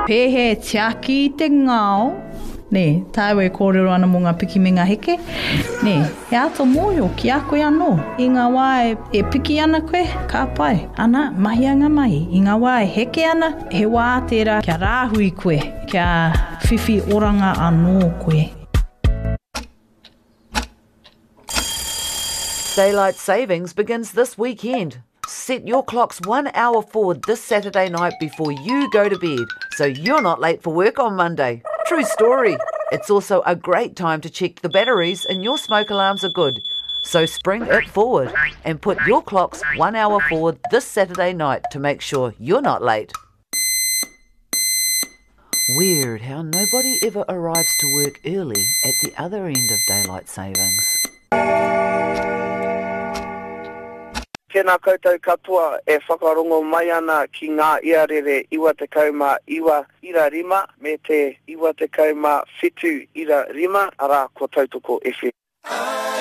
Pehe tiaki te ngao. Ne, tāu e kōrero ana mō ngā piki me ngā heke. Ne, he ato mōio ki a koe anō. I ngā wā e piki ana koe, ka pai. Ana, mahi anga mahi. I ngā wā e heke ana, he wā tērā kia rāhui koe, kia whiwhi oranga anō koe. Daylight savings begins this weekend. Set your clocks 1 hour forward this Saturday night before you go to bed, so you're not late for work on Monday. True story. It's also a great time to check the batteries and your smoke alarms are good. So spring it forward and put your clocks 1 hour forward this Saturday night to make sure you're not late. Weird how nobody ever arrives to work early at the other end of daylight savings. Tēnā koutou katoa e whakarongo mai ana ki ngā iarere 29 ira rima me te 29 ira rima ara ko tautoko FM.